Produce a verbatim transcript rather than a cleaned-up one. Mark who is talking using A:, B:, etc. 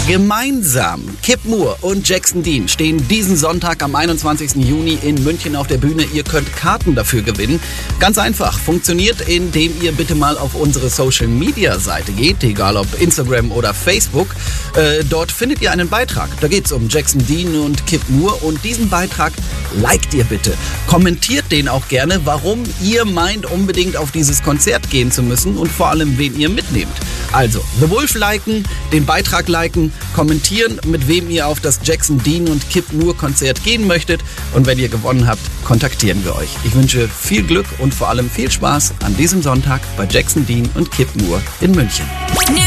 A: Gemeinsam, Kip Moore und Jackson Dean stehen diesen Sonntag am einundzwanzigsten Juni in München auf der Bühne. Ihr könnt Karten dafür gewinnen. Ganz einfach, funktioniert, indem ihr bitte mal auf unsere Social-Media-Seite geht, egal ob Instagram oder Facebook. Äh, dort findet ihr einen Beitrag. Da geht es um Jackson Dean und Kip Moore und diesen Beitrag liked ihr bitte. Kommentiert den auch gerne, warum ihr meint, unbedingt auf dieses Konzert gehen zu müssen und vor allem, wen ihr mitnehmt. Also, The Wolf liken, den Beitrag liken, kommentieren, mit wem ihr auf das Jackson Dean und Kip Moore Konzert gehen möchtet. Und wenn ihr gewonnen habt, kontaktieren wir euch. Ich wünsche viel Glück und vor allem viel Spaß an diesem Sonntag bei Jackson Dean und Kip Moore in München.